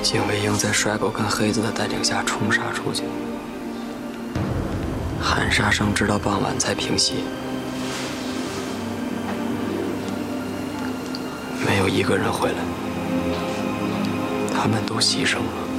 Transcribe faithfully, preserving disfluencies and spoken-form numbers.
警卫营在帅狗跟黑子的带领下冲杀出去，喊杀声直到傍晚才平息，没有一个人回来，他们都牺牲了。